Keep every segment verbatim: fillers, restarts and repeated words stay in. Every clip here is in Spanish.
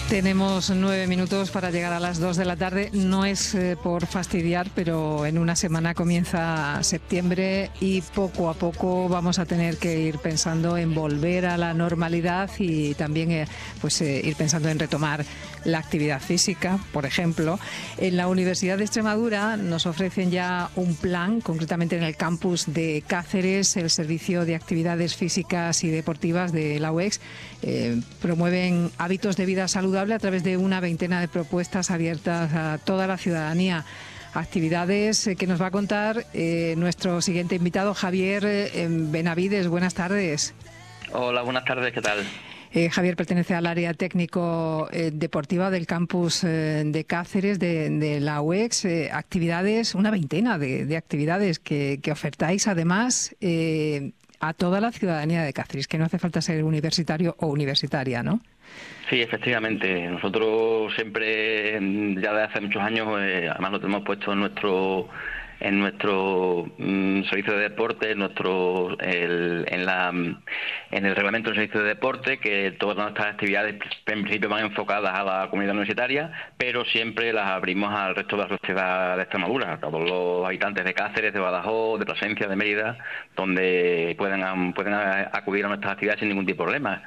Tenemos nueve minutos para llegar a las dos de la tarde. No es eh, por fastidiar, pero en una semana comienza septiembre y poco a poco vamos a tener que ir pensando en volver a la normalidad y también eh, pues eh, ir pensando en retomar la actividad física, por ejemplo. En la Universidad de Extremadura nos ofrecen ya un plan, concretamente en el campus de Cáceres, el Servicio de Actividades Físicas y Deportivas de la U E X. Eh, promueven hábitos de vida saludable a través de una veintena de propuestas abiertas a toda la ciudadanía. Actividades que nos va a contar eh, nuestro siguiente invitado, Javier eh, Benavides. Buenas tardes. Hola, buenas tardes, ¿qué tal? Eh, Javier pertenece al área técnico eh, deportiva del campus eh, de Cáceres de, de la U E X. Eh, actividades, una veintena de, de actividades que, que ofertáis además eh, a toda la ciudadanía de Cáceres, que no hace falta ser universitario o universitaria, ¿no? Sí, efectivamente. Nosotros siempre, ya desde hace muchos años, eh, además lo tenemos puesto en nuestro en nuestro mm, servicio de deporte, en nuestro el, en la en el reglamento del servicio de deporte, que todas nuestras actividades en principio van enfocadas a la comunidad universitaria, pero siempre las abrimos al resto de la sociedad de Extremadura, a todos los habitantes de Cáceres, de Badajoz, de Plasencia, de Mérida, donde pueden pueden acudir a nuestras actividades sin ningún tipo de problema.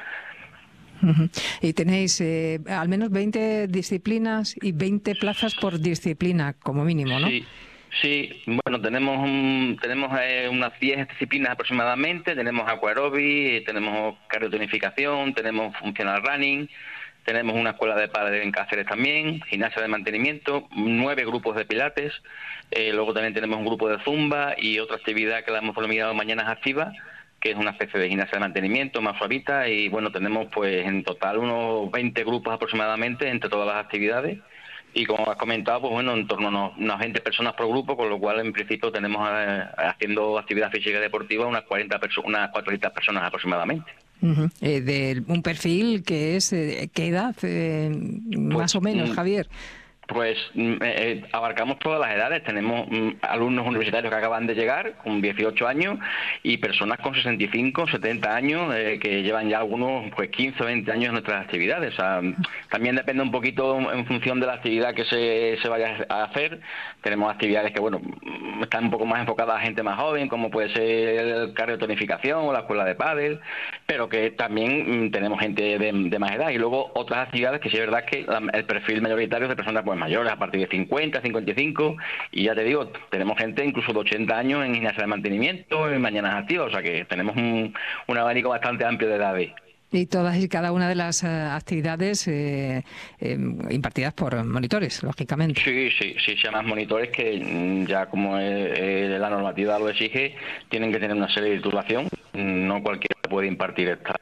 Uh-huh. Y tenéis eh, al menos veinte disciplinas y veinte plazas por disciplina, como mínimo, ¿no? Sí, sí. Bueno, tenemos un, tenemos eh, unas diez disciplinas aproximadamente. Tenemos aquarobic, tenemos cardiotonificación, tenemos functional running, tenemos una escuela de pádel en Cáceres también, gimnasia de mantenimiento, nueve grupos de pilates, eh, luego también tenemos un grupo de zumba y otra actividad que la hemos denominado Mañanas Activas, que es una especie de gimnasia de mantenimiento más suavita, y bueno, tenemos pues en total unos veinte grupos aproximadamente entre todas las actividades, y como has comentado, pues bueno, en torno a unos, unas veinte personas por grupo, con lo cual en principio tenemos eh, haciendo actividad física y deportiva unas cuarenta perso- unas cuatrocientas personas aproximadamente. Uh-huh. Eh, de un perfil que es, eh, ¿qué edad? Eh, Pues, más o menos, mm, Javier. Pues eh, abarcamos todas las edades. Tenemos mm, alumnos universitarios que acaban de llegar con dieciocho años y personas con sesenta y cinco, setenta años eh, que llevan ya algunos pues quince o veinte años en nuestras actividades. O sea, también depende un poquito en función de la actividad que se, se vaya a hacer. Tenemos actividades que bueno están un poco más enfocadas a gente más joven, como puede ser el cardiotonificación o la escuela de pádel, pero que también mm, tenemos gente de, de más edad. Y luego otras actividades que sí es verdad que la, el perfil mayoritario es de personas pues mayores, a partir de cincuenta, cincuenta y cinco, y ya te digo, tenemos gente incluso de ochenta años en gimnasia de mantenimiento, en mañanas activas, o sea que tenemos un, un abanico bastante amplio de edades. Y todas y cada una de las uh, actividades eh, eh, impartidas por monitores, lógicamente. Sí, sí, sí, se llaman monitores que ya como eh, eh, la normativa lo exige, tienen que tener una serie de titulación, no cualquiera puede impartir esta.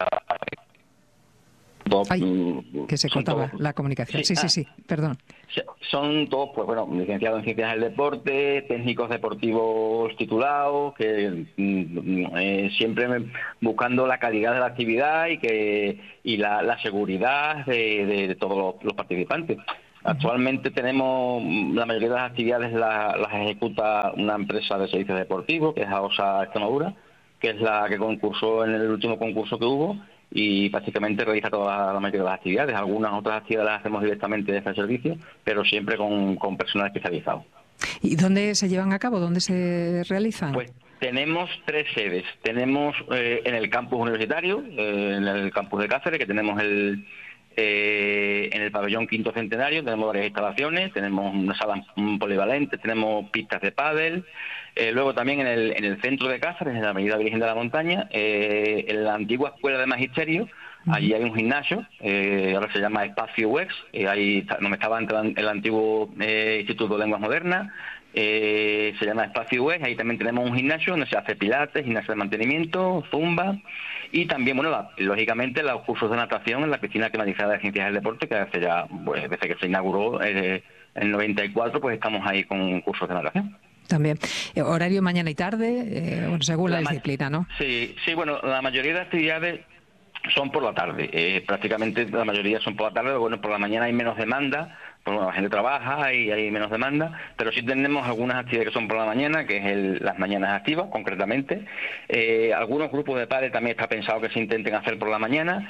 Ay, que se cortaba la comunicación. Sí, sí, ah, sí, sí, perdón. Son todos, pues bueno, licenciados en Ciencias del Deporte, técnicos deportivos titulados, que mm, eh, siempre buscando la calidad de la actividad y que y la, la seguridad de, de, de todos los, los participantes. Actualmente tenemos la mayoría de las actividades la, las ejecuta una empresa de servicios deportivos, que es AOSA Extremadura, que es la que concursó en el último concurso que hubo, y prácticamente realiza toda la mayoría de las actividades. Algunas otras actividades las hacemos directamente de este servicio, pero siempre con, con personal especializado. ¿Y dónde se llevan a cabo? ¿Dónde se realizan? Pues tenemos tres sedes. Tenemos eh, en el campus universitario, eh, en el campus de Cáceres, que tenemos el eh, en el pabellón Quinto Centenario, tenemos varias instalaciones, tenemos una sala polivalente, tenemos pistas de pádel. Eh, luego también en el, en el centro de Cáceres, en la avenida Virgen de la Montaña, eh, en la antigua escuela de magisterio, allí hay un gimnasio, eh, ahora se llama Espacio U E X, eh, ahí está, donde estaba el, el antiguo eh, Instituto de Lenguas Modernas, eh, se llama Espacio U E X, ahí también tenemos un gimnasio donde se hace pilates, gimnasio de mantenimiento, zumba, y también, bueno, la, lógicamente los cursos de natación en la piscina climatizada de Ciencias del Deporte, que hace ya, pues desde que se inauguró eh, en el noventa y cuatro, pues estamos ahí con cursos de natación. También. Eh, ¿Horario mañana y tarde? Eh, bueno, según la, la disciplina, ¿no? Sí, sí, bueno, la mayoría de actividades son por la tarde. Eh, prácticamente la mayoría son por la tarde. Bueno, por la mañana hay menos demanda, pues bueno, la gente trabaja y hay menos demanda, pero sí tenemos algunas actividades que son por la mañana, que es el, las mañanas activas, concretamente. Eh, algunos grupos de padres también está pensado que se intenten hacer por la mañana.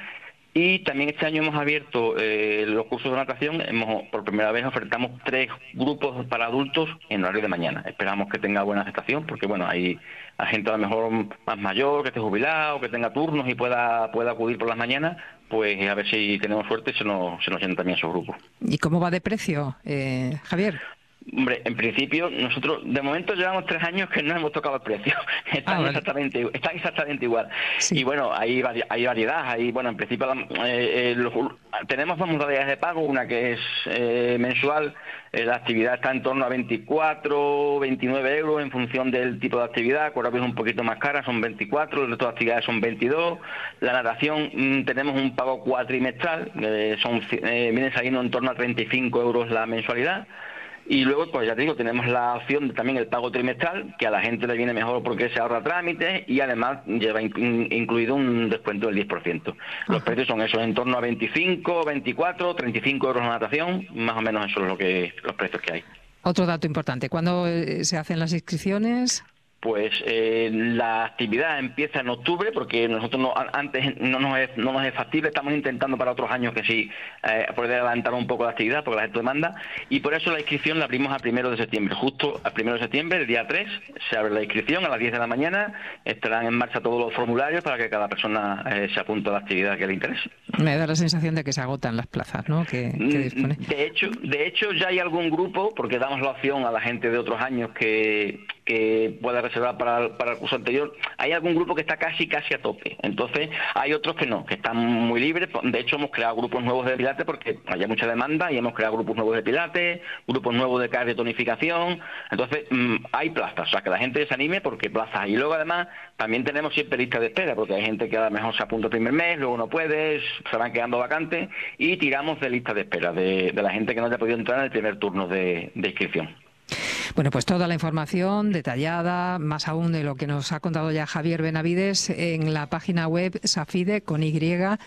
Y también este año hemos abierto eh, los cursos de natación. Hemos, por primera vez ofertamos tres grupos para adultos en horario de mañana. Esperamos que tenga buena aceptación, porque bueno, hay, hay gente a lo mejor más mayor, que esté jubilado, que tenga turnos y pueda pueda acudir por las mañanas. Pues a ver si tenemos suerte y se nos, se nos llenan también esos grupos. ¿Y cómo va de precio, eh, Javier? Hombre, en principio, nosotros de momento llevamos tres años que no hemos tocado el precio. Están, ah, vale. exactamente, están exactamente igual. Sí. Y bueno, hay, hay variedad. Hay, bueno, en principio eh, eh, los, tenemos dos modalidades de pago. Una que es eh, mensual. Eh, la actividad está en torno a veinticuatro, veintinueve euros en función del tipo de actividad. Corabio es un poquito más cara, son veinticuatro. El resto de actividades son veintidós. La natación mmm, tenemos un pago cuatrimestral. Eh, son eh, viene saliendo en torno a treinta y cinco euros la mensualidad. Y luego, pues ya te digo, tenemos la opción de también el pago trimestral, que a la gente le viene mejor porque se ahorra trámites y además lleva in, incluido un descuento del diez por ciento. Los Ajá. precios son esos, en torno a veinticinco, veinticuatro, treinta y cinco euros la natación, más o menos eso es lo que los precios que hay. Otro dato importante, ¿cuándo se hacen las inscripciones? Pues eh, la actividad empieza en octubre, porque nosotros no, antes no nos, es, no nos es factible. Estamos intentando para otros años que sí eh, poder adelantar un poco la actividad, porque la gente demanda, y por eso la inscripción la abrimos a primero de septiembre. Justo a primero de septiembre, el día tres, se abre la inscripción a las diez de la mañana. Estarán en marcha todos los formularios para que cada persona eh, se apunte a la actividad que le interese. Me da la sensación de que se agotan las plazas, ¿no? Que, que dispone. De hecho, de hecho ya hay algún grupo, porque damos la opción a la gente de otros años que, que pueda reservar para, para el curso anterior. Hay algún grupo que está casi casi a tope. Entonces hay otros que no, que están muy libres. De hecho hemos creado grupos nuevos de pilates porque hay mucha demanda y hemos creado grupos nuevos de pilates, grupos nuevos de cardiotonificación. Entonces mmm, hay plazas, o sea que la gente se anime porque plazas. Y luego además también tenemos siempre listas de espera, porque hay gente que a lo mejor se apunta el primer mes, luego no puede, se van quedando vacantes, y tiramos de listas de espera de, de la gente que no haya podido entrar en el primer turno de, de inscripción. Bueno, pues toda la información detallada, más aún de lo que nos ha contado ya Javier Benavides, en la página web safide con y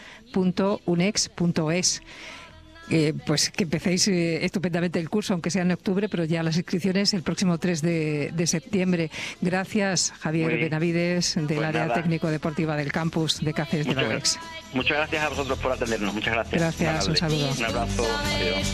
punto unex punto es. Eh, pues que empecéis eh, estupendamente el curso, aunque sea en octubre, pero ya las inscripciones el próximo tres de septiembre. Gracias, Javier Benavides, del pues área técnico-deportiva del campus de Cáceres de la U E X. Muchas gracias a vosotros por atendernos. Muchas gracias. Gracias, un saludo. Un abrazo. Adiós.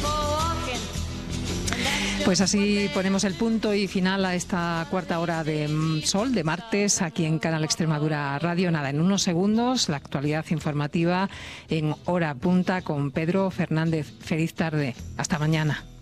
Pues así ponemos el punto y final a esta cuarta hora de Sol, de martes, aquí en Canal Extremadura Radio. Nada, en unos segundos, la actualidad informativa en Hora Punta con Pedro Fernández. Feliz tarde. Hasta mañana.